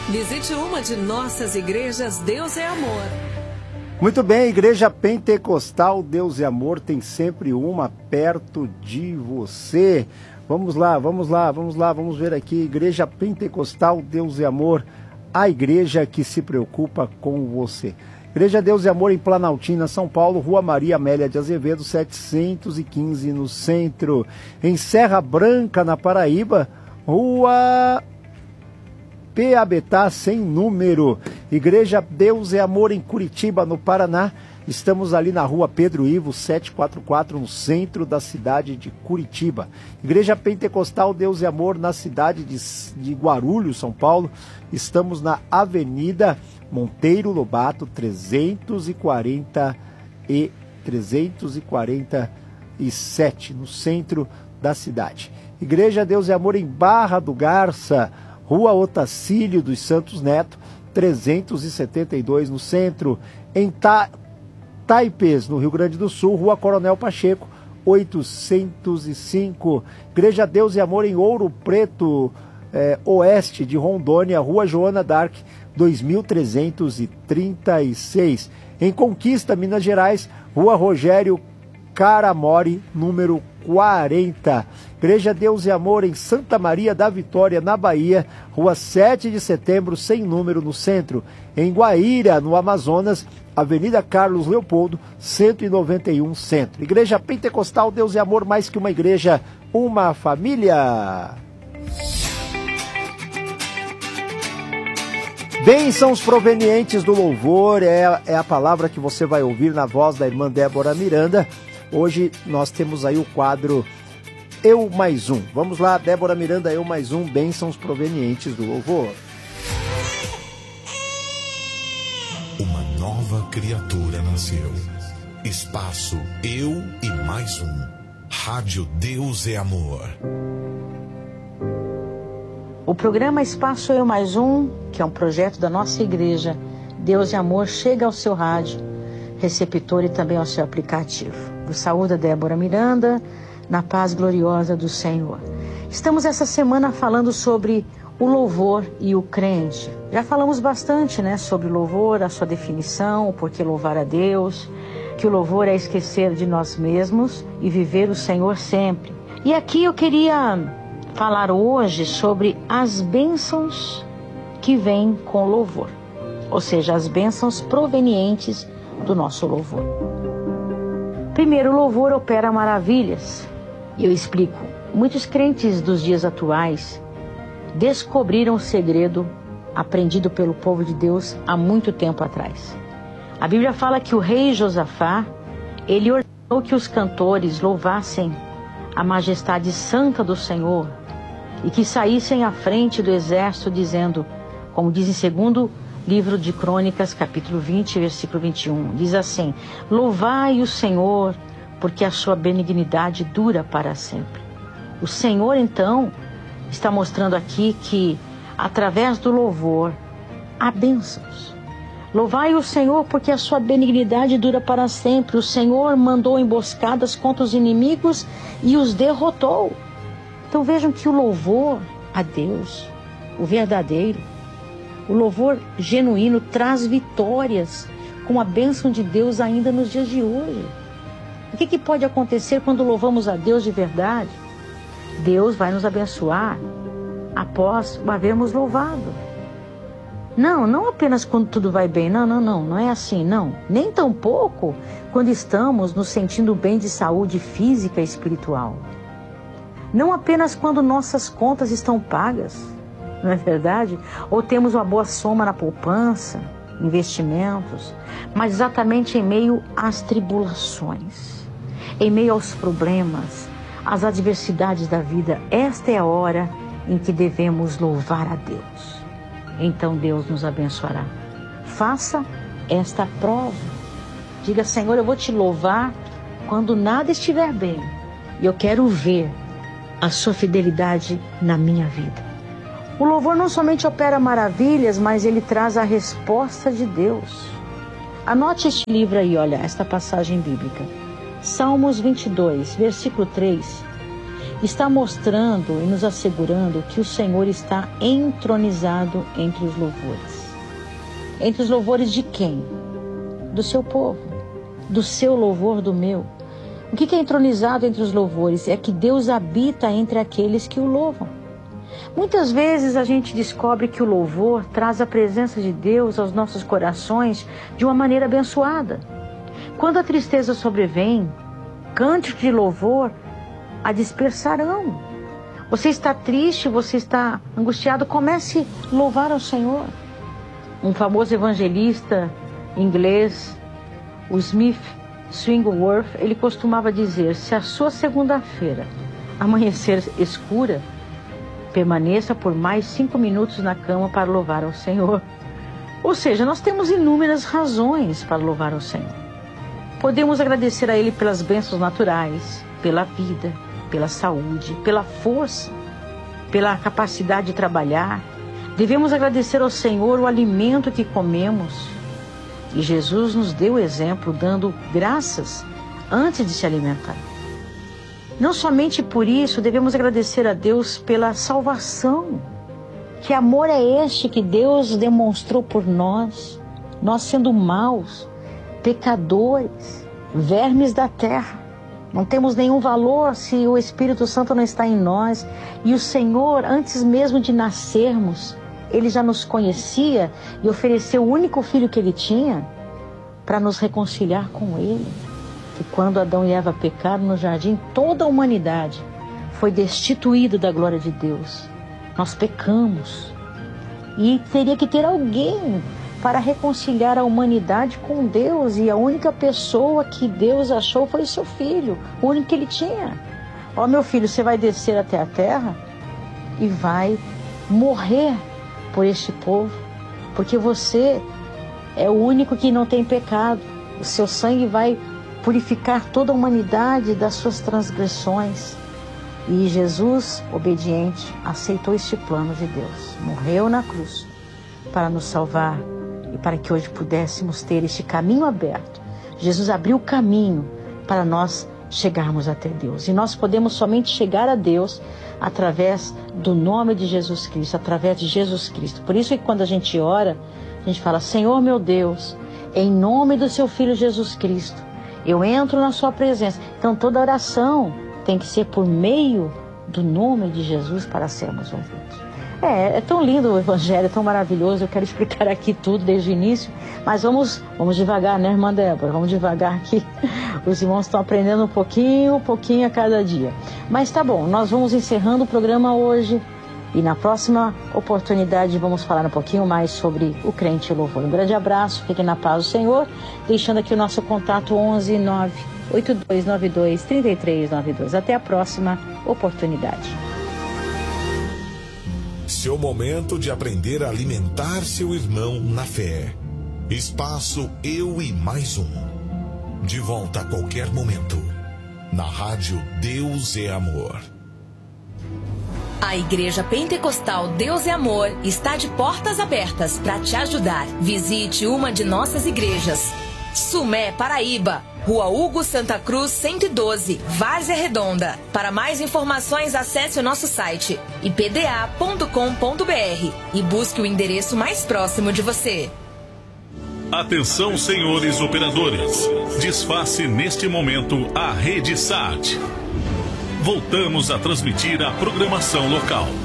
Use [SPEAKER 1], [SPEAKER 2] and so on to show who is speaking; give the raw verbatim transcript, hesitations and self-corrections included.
[SPEAKER 1] Visite uma de nossas igrejas Deus é Amor.
[SPEAKER 2] Muito bem, Igreja Pentecostal Deus é Amor tem sempre uma perto de você. Vamos lá, vamos lá, vamos lá, vamos ver aqui. Igreja Pentecostal Deus é Amor, a igreja que se preocupa com você. Igreja Deus é Amor em Planaltina, São Paulo, Rua Maria Amélia de Azevedo, setecentos e quinze no centro. Em Serra Branca, na Paraíba, Rua Piabetá, sem número. Igreja Deus é Amor em Curitiba, no Paraná. Estamos ali na Rua Pedro Ivo, setecentos e quarenta e quatro, no centro da cidade de Curitiba. Igreja Pentecostal Deus é Amor na cidade de, de Guarulhos, São Paulo. Estamos na Avenida Monteiro Lobato, trezentos e quarenta e trezentos e quarenta e sete, no centro da cidade. Igreja Deus é Amor em Barra do Garça, Rua Otacílio dos Santos Neto, trezentos e setenta e dois, no centro. Em Ta Taipes, no Rio Grande do Sul, Rua Coronel Pacheco, oitocentos e cinco. Igreja Deus e Amor em Ouro Preto, eh, oeste de Rondônia, Rua Joana d'Arc, dois mil trezentos e trinta e seis. Em Conquista, Minas Gerais, Rua Rogério Caramori, número quarenta. Igreja Deus e Amor em Santa Maria da Vitória, na Bahia, Rua sete de setembro, sem número, no centro. Em Guaíra, no Amazonas, Avenida Carlos Leopoldo, cento e noventa e um, centro. Igreja Pentecostal Deus e Amor, mais que uma igreja, uma família. Bênçãos provenientes do louvor é, é a palavra que você vai ouvir na voz da irmã Débora Miranda. Hoje nós temos aí o quadro Eu Mais Um. Vamos lá, Débora Miranda, Eu Mais Um, bênçãos provenientes do louvor.
[SPEAKER 3] Uma nova criatura nasceu. Espaço Eu e Mais Um. Rádio Deus é Amor.
[SPEAKER 4] O programa Espaço Eu Mais Um, que é um projeto da nossa igreja Deus é Amor, chega ao seu rádio, receptor e também ao seu aplicativo. Vos saúda Débora Miranda, na paz gloriosa do Senhor. Estamos essa semana falando sobre o louvor e o crente. Já falamos bastante, né, sobre o louvor, a sua definição, o porquê louvar a Deus, que o louvor é esquecer de nós mesmos e viver o Senhor sempre. E aqui eu queria falar hoje sobre as bênçãos que vêm com louvor, ou seja, as bênçãos provenientes do nosso louvor. Primeiro, o louvor opera maravilhas. E eu explico. Muitos crentes dos dias atuais descobriram o segredo aprendido pelo povo de Deus há muito tempo atrás. A Bíblia fala que o rei Josafá, ele ordenou que os cantores louvassem a majestade santa do Senhor e que saíssem à frente do exército dizendo, como diz em segundo livro de Crônicas, capítulo vinte, versículo vinte e um, diz assim: louvai o Senhor, porque a sua benignidade dura para sempre. O Senhor, então, está mostrando aqui que, através do louvor, há bênçãos. Louvai o Senhor, porque a sua benignidade dura para sempre. O Senhor mandou emboscadas contra os inimigos e os derrotou. Então vejam que o louvor a Deus, o verdadeiro, o louvor genuíno traz vitórias com a bênção de Deus ainda nos dias de hoje. O que, que pode acontecer quando louvamos a Deus de verdade? Deus vai nos abençoar após o havermos louvado. Não, não apenas quando tudo vai bem. Não, não, não, não é assim, não. Nem tampouco quando estamos nos sentindo bem de saúde física e espiritual. Não apenas quando nossas contas estão pagas, não é verdade? Ou temos uma boa soma na poupança, investimentos, mas exatamente em meio às tribulações, em meio aos problemas, às adversidades da vida. Esta é a hora em que devemos louvar a Deus. Então Deus nos abençoará. Faça esta prova. Diga: Senhor, eu vou te louvar quando nada estiver bem. E eu quero ver a sua fidelidade na minha vida. O louvor não somente opera maravilhas, mas ele traz a resposta de Deus. Anote este livro aí, olha, esta passagem bíblica. Salmos vinte e dois, versículo três. está mostrando e nos assegurando que o Senhor está entronizado entre os louvores. Entre os louvores de quem? Do seu povo, do seu louvor, do meu. O que é entronizado entre os louvores? É que Deus habita entre aqueles que o louvam. Muitas vezes a gente descobre que o louvor traz a presença de Deus aos nossos corações de uma maneira abençoada. Quando a tristeza sobrevém, cânticos de louvor a dispersarão. Você está triste, você está angustiado, comece a louvar ao Senhor. Um famoso evangelista inglês, o Smith Swingworth, ele costumava dizer: se a sua segunda-feira amanhecer escura, permaneça por mais cinco minutos na cama para louvar ao Senhor. Ou seja, nós temos inúmeras razões para louvar ao Senhor. Podemos agradecer a Ele pelas bênçãos naturais, pela vida, pela saúde, pela força, pela capacidade de trabalhar. Devemos agradecer ao Senhor o alimento que comemos. E Jesus nos deu o exemplo dando graças antes de se alimentar. Não somente por isso, devemos agradecer a Deus pela salvação. Que amor é este que Deus demonstrou por nós, nós sendo maus, pecadores, vermes da terra. Não temos nenhum valor se o Espírito Santo não está em nós. E o Senhor, antes mesmo de nascermos, Ele já nos conhecia e ofereceu o único filho que Ele tinha para nos reconciliar com Ele. Que quando Adão e Eva pecaram no jardim, toda a humanidade foi destituída da glória de Deus. Nós pecamos. E teria que ter alguém para reconciliar a humanidade com Deus. E a única pessoa que Deus achou foi o seu filho, o único que Ele tinha. Ó, meu filho, você vai descer até a terra e vai morrer por este povo, porque você é o único que não tem pecado. O seu sangue vai purificar toda a humanidade das suas transgressões. E Jesus, obediente, aceitou este plano de Deus. Morreu na cruz para nos salvar e para que hoje pudéssemos ter este caminho aberto. Jesus abriu o caminho para nós chegarmos até Deus. E nós podemos somente chegar a Deus através do nome de Jesus Cristo, através de Jesus Cristo. Por isso que quando a gente ora, a gente fala: Senhor meu Deus, em nome do seu Filho Jesus Cristo, eu entro na sua presença. Então toda oração tem que ser por meio do nome de Jesus para sermos ouvidos. É, é tão lindo o Evangelho, é tão maravilhoso. Eu quero explicar aqui tudo desde o início, mas vamos, vamos devagar, né, irmã Débora? Vamos devagar aqui. Os irmãos estão aprendendo um pouquinho, um pouquinho a cada dia. Mas tá bom, nós vamos encerrando o programa hoje. E na próxima oportunidade vamos falar um pouquinho mais sobre o crente e o louvor. Um grande abraço, fiquem na paz do Senhor. Deixando aqui o nosso contato onze nove oito dois nove dois três três nove dois. Até a próxima oportunidade.
[SPEAKER 3] Seu momento de aprender a alimentar seu irmão na fé. Espaço Eu e Mais Um. De volta a qualquer momento. Na rádio Deus é Amor.
[SPEAKER 5] A Igreja Pentecostal Deus é Amor está de portas abertas para te ajudar. Visite uma de nossas igrejas. Sumé, Paraíba, Rua Hugo Santa Cruz, cento e doze, Várzea Redonda. Para mais informações, acesse o nosso site i p d a ponto com ponto b r e busque o endereço mais próximo de você.
[SPEAKER 6] Atenção, senhores operadores. Desface neste momento a Rede Sat. Voltamos a transmitir a programação local.